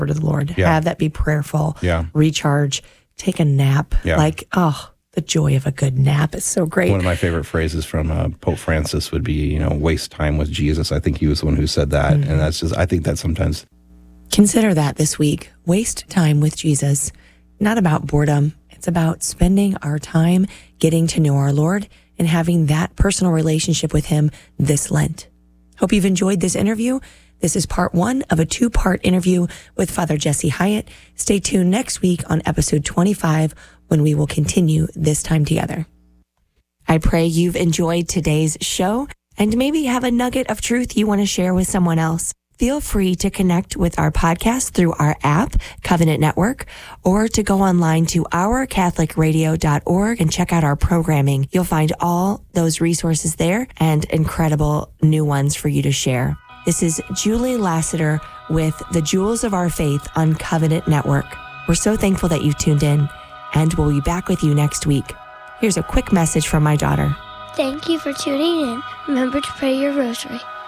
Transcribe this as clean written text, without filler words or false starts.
word of the Lord. Yeah. Have that be prayerful. Yeah. Recharge. Take a nap. Yeah. The joy of a good nap is so great. One of my favorite phrases from Pope Francis would be, waste time with Jesus. I think he was the one who said that. Mm-hmm. And I think that sometimes. Consider that this week. Waste time with Jesus. Not about boredom. It's about spending our time getting to know our Lord and having that personal relationship with him this Lent. Hope you've enjoyed this interview. This is part 1 of a 2-part interview with Father Jesse Hyatt. Stay tuned next week on episode 25 when we will continue this time together. I pray you've enjoyed today's show and maybe have a nugget of truth you want to share with someone else. Feel free to connect with our podcast through our app, Covenant Network, or to go online to ourcatholicradio.org and check out our programming. You'll find all those resources there and incredible new ones for you to share. This is Julie Lassiter with the Jewels of Our Faith on Covenant Network. We're so thankful that you've tuned in, and we'll be back with you next week. Here's a quick message from my daughter. Thank you for tuning in. Remember to pray your rosary.